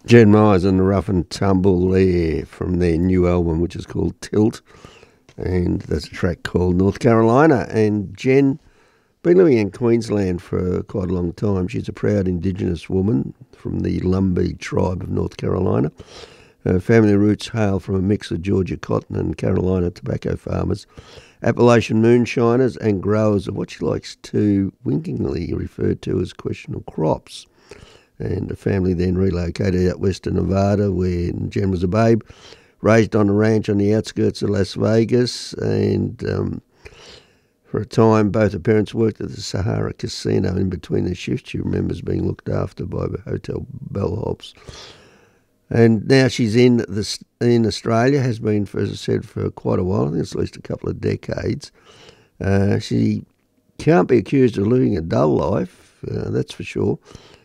Jen Myers and the Rough and Tumble there from their new album, which is called Tilt, and there's a track called North Carolina. And Jen, been living in Queensland for quite a long time. She's a proud Indigenous woman from the Lumbee tribe of North Carolina. Her family roots hail from a mix of Georgia cotton and Carolina tobacco farmers, Appalachian moonshiners and growers of what she likes to winkingly refer to as questionable crops. And the family then relocated out west to Nevada, where Jen was a babe, raised on a ranch on the outskirts of Las Vegas, and for a time both her parents worked at the Sahara Casino. In between their shifts, she remembers being looked after by the hotel bellhops. And now she's in Australia, has been, as I said, for quite a while. I think it's at least a couple of decades. She can't be accused of living a dull life, that's for sure.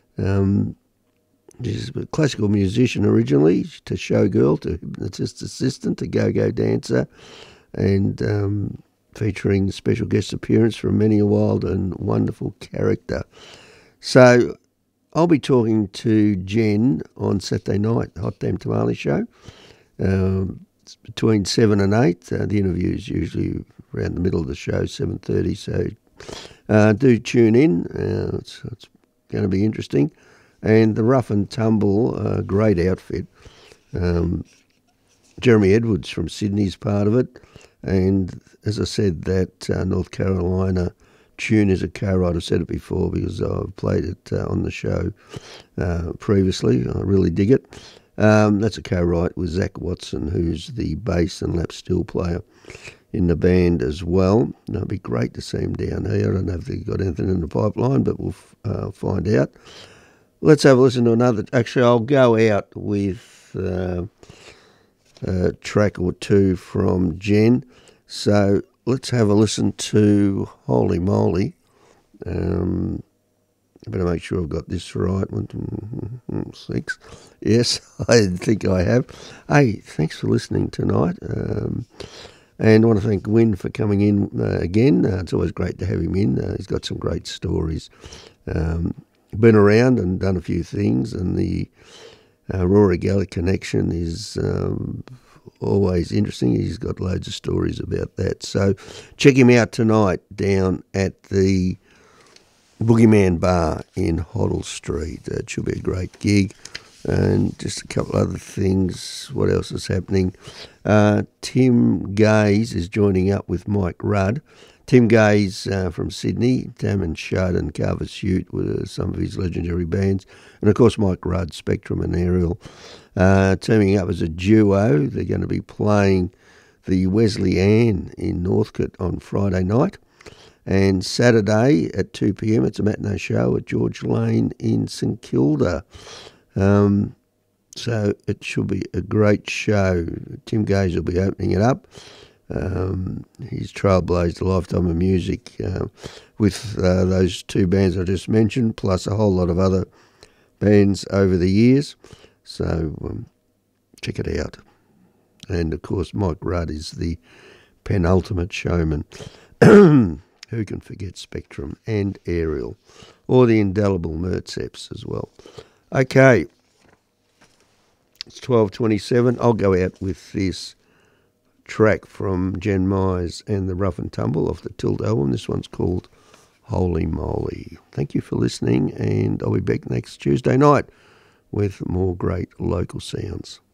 She's a classical musician originally, to showgirl, to hypnotist assistant, to go-go dancer, and featuring special guest appearance from many a wild and wonderful character. So I'll be talking to Jen on Saturday night, the Hot Damn Tamale Show. It's between 7 and 8. The interview is usually around the middle of the show, 7:30. So do tune in. It's going to be interesting. And the Rough and Tumble, great outfit. Jeremy Edwards from Sydney's part of it. And as I said, that North Carolina tune is a co-write. I've said it before because I've played it on the show previously. I really dig it. That's a co-write with Zach Watson, who's the bass and lap steel player in the band as well. It'd be great to see him down here. I don't know if they've got anything in the pipeline, but we'll find out. Let's have a listen to another. Actually, I'll go out with a track or two from Jen. So let's have a listen to Holy Moly. I better make sure I've got this right. 1, 2, 6. Yes, I think I have. Hey, thanks for listening tonight. And I want to thank Wynn for coming in again. It's always great to have him in. He's got some great stories. Been around and done a few things, and the Rory Gallagher connection is always interesting. He's got loads of stories about that. So check him out tonight down at the Boogeyman Bar in Hoddle Street. It should be a great gig. And just a couple other things. What else is happening? Tim Gaze is joining up with Mike Rudd. Tim Gaze from Sydney, Damon Shudd and Carver Suit were some of his legendary bands. And of course Mike Rudd, Spectrum and Aerial, teaming up as a duo. They're going to be playing the Wesley Ann in Northcote on Friday night. And Saturday at 2 p.m, it's a matinee show at George Lane in St Kilda. So it should be a great show. Tim Gaze will be opening it up. He's trailblazed a lifetime of music with those two bands I just mentioned, plus a whole lot of other bands over the years. So check it out. And of course, Mike Rudd is the penultimate showman. Who can forget Spectrum and Aerial, or the indelible Mertzeps as well. Okay, it's 12:27. I'll go out with this track from Jen Myers and the Rough and Tumble off the Tilt album. This one's called Holy Moly. Thank you for listening, and I'll be back next Tuesday night with more great local sounds.